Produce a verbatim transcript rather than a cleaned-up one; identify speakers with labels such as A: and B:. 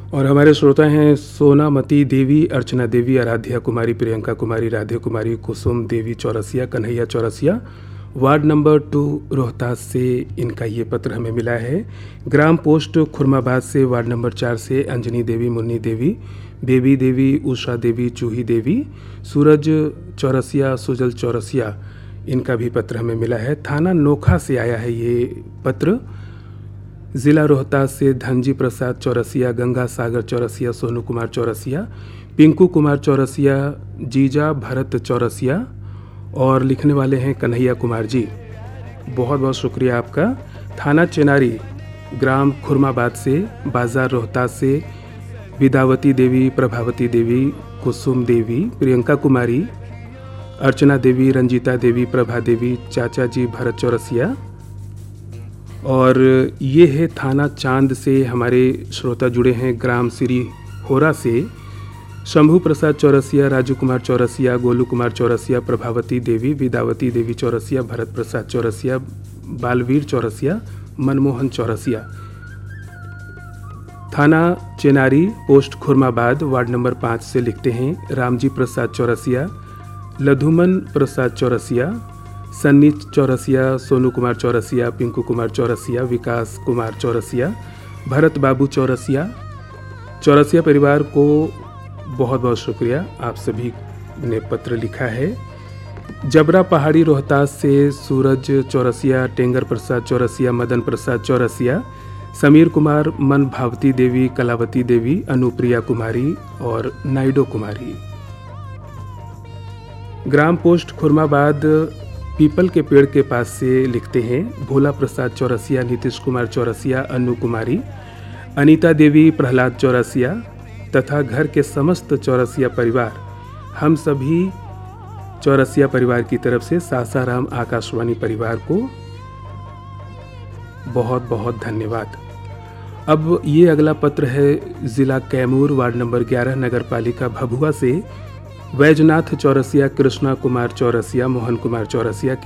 A: और हमारे श्रोता हैं सोनामती देवी, अर्चना देवी, आराध्या कुमारी, प्रियंका कुमारी, राधे कुमारी, कुसुम देवी Chaurasia, Kanhaiya Chaurasia, ward number two Rohtas से इनका ये पत्र हमें मिला है। ग्राम पोस्ट खुरमाबाद से वार्ड नंबर चार से अंजनी देवी, मुन्नी देवी, बेबी देवी, उषा देवी, चूही देवी, सूरज चौरसिया, सुजल चौरसिया, इनका भी पत्र हमें मिला है। थाना नोखा से आया है ये पत्र। ज़िला रोहतास से धनजी प्रसाद चौरसिया, गंगा सागर चौरसिया, सोनू कुमार चौरसिया, पिंकू कुमार चौरसिया, जीजा भरत चौरसिया, और लिखने वाले हैं कन्हैया कुमार जी। बहुत बहुत शुक्रिया आपका। थाना चेनारी, ग्राम खुरमाबाद से, बाज़ार रोहतास से विदावती देवी, प्रभावती देवी, कुसुम देवी, प्रियंका कुमारी, अर्चना देवी, रंजीता देवी, प्रभा देवी, चाचा जी भरत चौरसिया। और ये है थाना चांद से हमारे श्रोता जुड़े हैं। ग्राम श्री होरा से शंभू प्रसाद चौरसिया, राजू कुमार चौरसिया, गोलू कुमार चौरसिया, प्रभावती देवी, विदावती देवी चौरसिया, भरत प्रसाद चौरसिया, बालवीर चौरसिया, मनमोहन चौरसिया। थाना Chenari, post Khurmabad, ward number पाँच से लिखते हैं रामजी प्रसाद चौरसिया, लधुमन प्रसाद चौरसिया, सन्नी चौरसिया, सोनू कुमार चौरसिया, पिंकू कुमार चौरसिया, विकास कुमार चौरसिया, भरत बाबू चौरसिया। चौरसिया परिवार को बहुत बहुत शुक्रिया, आप सभी ने पत्र लिखा है। जबरा पहाड़ी रोहतास से सूरज चौरसिया, टेंगर प्रसाद चौरसिया, मदन प्रसाद चौरसिया, समीर कुमार, मन भावती देवी, कलावती देवी, अनुप्रिया कुमारी और नाइडो कुमारी। ग्राम पोस्ट खुरमाबाद, पीपल के पेड़ के पास से लिखते हैं भोला प्रसाद चौरसिया, नीतीश कुमार चौरसिया, अनु कुमारी, अनीता देवी, प्रहलाद चौरसिया तथा घर के समस्त चौरसिया परिवार। हम सभी चौरसिया परिवार की तरफ से सासाराम आकाशवाणी परिवार को बहुत बहुत धन्यवाद। अब ये अगला पत्र है ज़िला कैमूर, वार्ड नंबर ग्यारह, नगर पालिका भभुआ से वैजनाथ चौरसिया, कृष्णा कुमार चौरसिया, मोहन कुमार चौरसिया